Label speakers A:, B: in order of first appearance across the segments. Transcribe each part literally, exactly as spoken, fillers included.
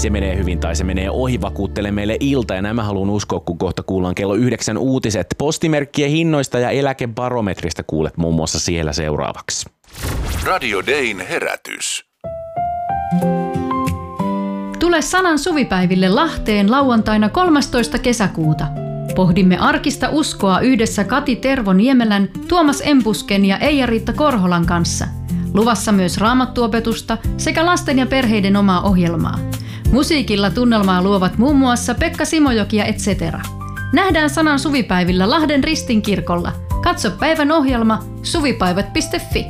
A: se menee hyvin tai se menee ohi, vakuuttelee meille Ilta, ja nämä haluan uskoa, kun kohta kuullaan kello yhdeksän uutiset. Postimerkkien hinnoista ja eläkebarometrista kuulet muun muassa siellä seuraavaksi.
B: Radio Dayn herätys.
C: Tule Sanan suvipäiville Lahteen lauantaina kolmastoista kesäkuuta. Pohdimme arkista uskoa yhdessä Kati Tervo Niemelän, Tuomas Empusken ja Eija-Riitta Korholan kanssa. Luvassa myös raamattuopetusta sekä lasten ja perheiden omaa ohjelmaa. Musiikilla tunnelmaa luovat muun muassa Pekka Simojoki ja et cetera. Nähdään Sanan suvipäivillä Lahden Ristinkirkolla. Katso päivän ohjelma suvipäivät piste fi.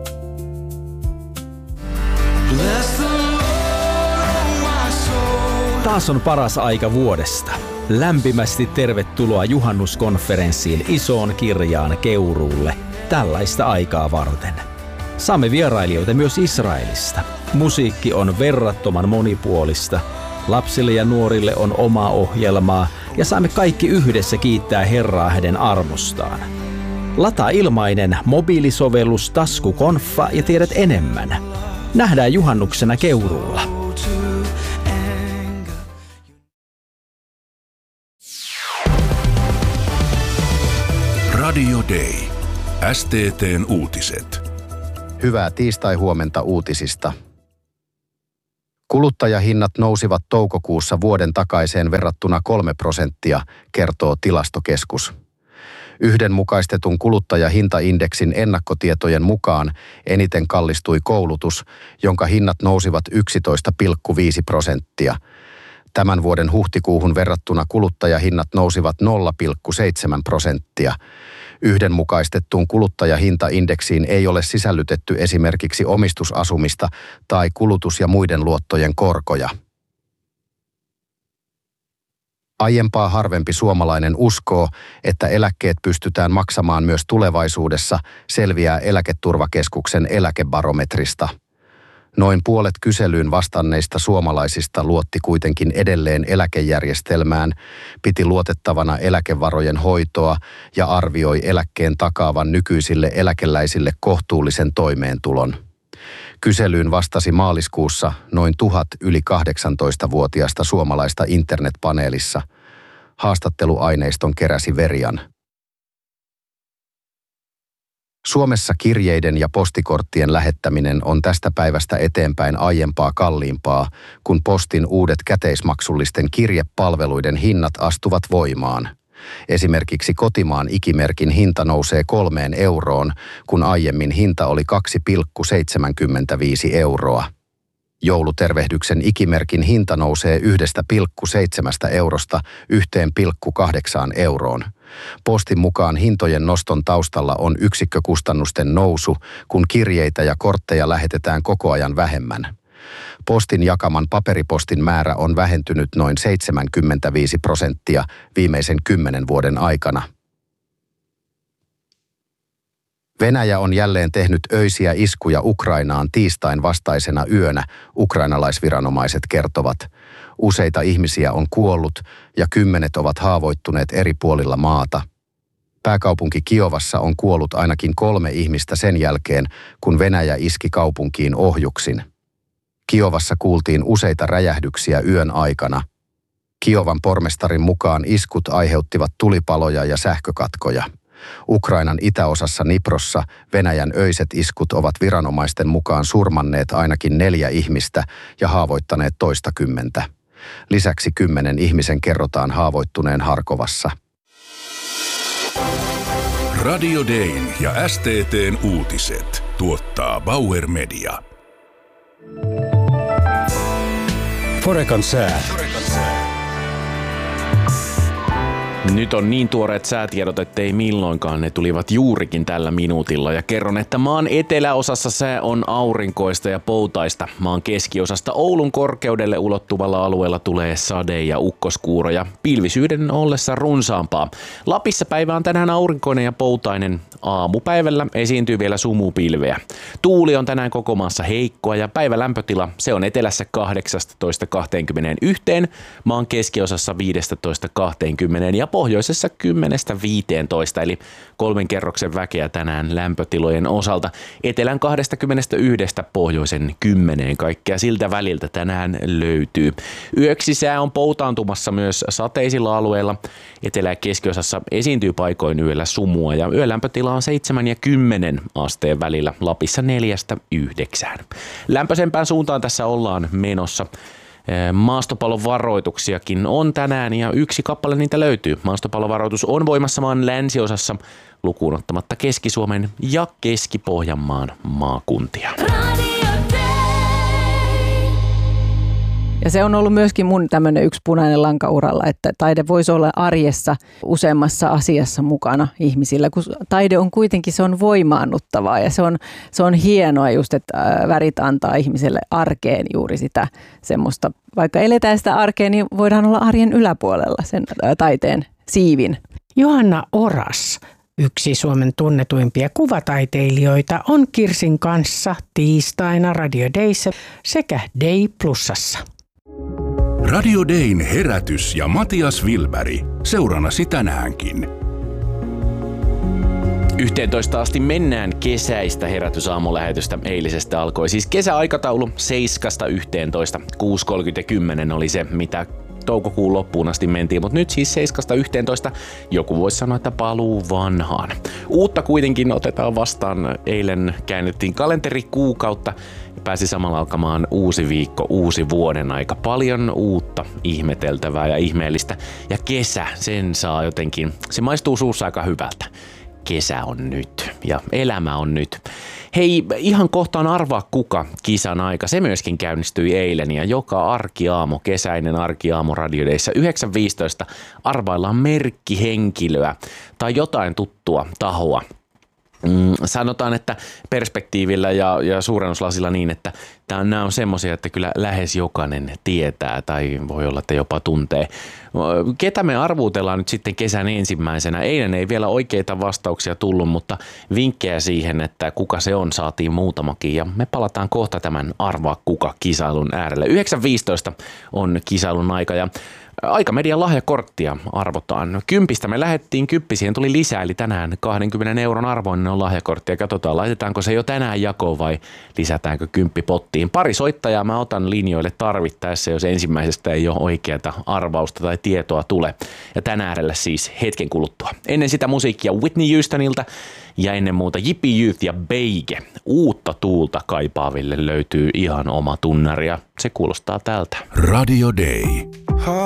D: Taas on paras aika vuodesta. Lämpimästi tervetuloa juhannuskonferenssiin Isoon Kirjaan Keuruulle tällaista aikaa varten. Saamme vierailijoita myös Israelista. Musiikki on verrattoman monipuolista. Lapsille ja nuorille on omaa ohjelmaa ja saamme kaikki yhdessä kiittää Herraa hänen armostaan. Lataa ilmainen mobiilisovellus Taskukonfa ja tiedät enemmän. Nähdään juhannuksena Keuruulla.
B: Radio Day. S T T:n uutiset.
E: Hyvää tiistai-huomenta uutisista. Kuluttajahinnat nousivat toukokuussa vuoden takaiseen verrattuna kolme prosenttia, kertoo Tilastokeskus. Yhdenmukaistetun kuluttajahintaindeksin ennakkotietojen mukaan eniten kallistui koulutus, jonka hinnat nousivat yksitoista pilkku viisi prosenttia. Tämän vuoden huhtikuuhun verrattuna kuluttajahinnat nousivat nolla pilkku seitsemän prosenttia. Yhdenmukaistettuun kuluttajahintaindeksiin ei ole sisällytetty esimerkiksi omistusasumista tai kulutus- ja muiden luottojen korkoja. Aiempaa harvempi suomalainen uskoo, että eläkkeet pystytään maksamaan myös tulevaisuudessa, selviää Eläketurvakeskuksen eläkebarometrista. Noin puolet kyselyyn vastanneista suomalaisista luotti kuitenkin edelleen eläkejärjestelmään, piti luotettavana eläkevarojen hoitoa ja arvioi eläkkeen takaavan nykyisille eläkeläisille kohtuullisen toimeentulon. Kyselyyn vastasi maaliskuussa noin tuhat yli kahdeksantoistavuotiaista suomalaista internetpaneelissa. Haastatteluaineiston keräsi Verian. Suomessa kirjeiden ja postikorttien lähettäminen on tästä päivästä eteenpäin aiempaa kalliimpaa, kun postin uudet käteismaksullisten kirjepalveluiden hinnat astuvat voimaan. Esimerkiksi kotimaan ikimerkin hinta nousee kolmeen euroon, kun aiemmin hinta oli kaksi pilkku seitsemänkymmentäviisi euroa. Joulutervehdyksen ikimerkin hinta nousee yhdestä pilkku seitsemästä eurosta yhteen pilkku kahdeksaan euroon. Postin mukaan hintojen noston taustalla on yksikkökustannusten nousu, kun kirjeitä ja kortteja lähetetään koko ajan vähemmän. Postin jakaman paperipostin määrä on vähentynyt noin seitsemänkymmentäviisi prosenttia viimeisen kymmenen vuoden aikana. Venäjä on jälleen tehnyt öisiä iskuja Ukrainaan tiistain vastaisena yönä, ukrainalaisviranomaiset kertovat. Useita ihmisiä on kuollut ja kymmenet ovat haavoittuneet eri puolilla maata. Pääkaupunki Kiovassa on kuollut ainakin kolme ihmistä sen jälkeen, kun Venäjä iski kaupunkiin ohjuksin. Kiovassa kuultiin useita räjähdyksiä yön aikana. Kiovan pormestarin mukaan iskut aiheuttivat tulipaloja ja sähkökatkoja. Ukrainan itäosassa Niprossa Venäjän öiset iskut ovat viranomaisten mukaan surmanneet ainakin neljä ihmistä ja haavoittaneet toista kymmentä. Lisäksi kymmenen ihmisen kerrotaan haavoittuneen Harkovassa.
B: Radio Dayn ja S T T:n uutiset tuottaa Bauer Media.
D: Forekan sää.
A: Nyt on niin tuoreet säätiedot, ettei milloinkaan ne tulivat juurikin tällä minuutilla. Ja kerron, että maan eteläosassa sää on aurinkoista ja poutaista. Maan keskiosasta Oulun korkeudelle ulottuvalla alueella tulee sade- ja ukkoskuuroja. Pilvisyyden ollessa runsaampaa. Lapissa päivä on tänään aurinkoinen ja poutainen. Aamupäivällä esiintyy vielä sumupilveä. Tuuli on tänään koko maassa heikkoa ja päivälämpötila se on etelässä kahdeksastatoista kaksikymmentäyksi, maan keskiosassa viisitoista kaksikymmentä ja pohjoisessa kymmenestä viiteentoista, eli kolmen kerroksen väkeä tänään lämpötilojen osalta. Etelän kaksikymmentäyksi pohjoisen kymmeneen kaikkea siltä väliltä tänään löytyy. Yöksi sää on poutaantumassa myös sateisilla alueilla. Etelä- ja keskiosassa esiintyy paikoin yöllä sumua ja yölämpötila on seitsemän ja kymmenen asteen välillä, Lapissa neljästä yhdeksään. Lämpöisempään suuntaan tässä ollaan menossa. Maastopallon varoituksiakin on tänään ja yksi kappale niitä löytyy. Maastopallovaroitus on voimassa maan länsiosassa lukuun ottamatta Keski-Suomen ja Keski-Pohjanmaan maakuntia.
F: Ja se on ollut myöskin mun tämmöinen yksi punainen lanka uralla, että taide voisi olla arjessa useammassa asiassa mukana ihmisillä, kun taide on kuitenkin, se on voimaannuttavaa ja se on, se on hienoa just, että värit antaa ihmiselle arkeen juuri sitä semmoista, vaikka eletään sitä arkea, niin voidaan olla arjen yläpuolella sen taiteen siivin.
G: Johanna Oras, yksi Suomen tunnetuimpia kuvataiteilijoita, on Kirsin kanssa tiistaina Radio Dayssä sekä Day Plusassa.
B: Radio Dayn herätys ja Matias Wilberg. Seuranasi tänäänkin.
A: yhteentoista asti mennään kesäistä herätysaamulähetystä. Eilisestä alkoi siis kesäaikataulu seitsemästä yhteentoista. kuusi kolmekymmentä ja kymmenen oli se, mitä toukokuun loppuun asti mentiin, mutta nyt siis seitsemästä yhteentoista joku voisi sanoa, että paluu vanhaan. Uutta kuitenkin otetaan vastaan. Eilen käännettiin kalenterikuukautta ja pääsi samalla alkamaan uusi viikko, uusi vuoden aika. Paljon uutta, ihmeteltävää ja ihmeellistä. Ja kesä, sen saa jotenkin, se maistuu suussa aika hyvältä. Kesä on nyt ja elämä on nyt. Hei, ihan kohtaan arvaa kuka kisan aika. Se myöskin käynnistyi eilen ja joka arkiaamu, kesäinen arkiaamu Radio Dayssä yhdeksän viisitoista arvaillaan merkkihenkilöä tai jotain tuttua tahoa. Mm, sanotaan, että perspektiivillä ja, ja suurennuslasilla niin, että tää, nämä on semmoisia, että kyllä lähes jokainen tietää tai voi olla, että jopa tuntee. Ketä me arvuutellaan nyt sitten kesän ensimmäisenä? Eilen ei vielä oikeita vastauksia tullut, mutta vinkkejä siihen, että kuka se on, saatiin muutamakin. Ja me palataan kohta tämän arvaa kuka kisailun äärelle. yhdeksän viisitoista on kisailun aika ja Aikamedian lahjakorttia arvotaan. Kympistä me lähdettiin, kymppi siihen tuli lisää, eli tänään kaksikymmentä euron arvoinen on lahjakortti ja katsotaan, laitetaanko se jo tänään jakoon vai lisätäänkö kymppi pottiin. Pari soittajaa mä otan linjoille tarvittaessa, jos ensimmäisestä ei ole oikeata arvausta tai tietoa tule. Ja tän äärellä siis hetken kuluttua. Ennen sitä musiikkia Whitney Houstonilta ja ennen muuta Yippie Youth ja Beige. Uutta tuulta kaipaaville löytyy ihan oma tunnari ja se kuulostaa tältä.
B: Radio Day.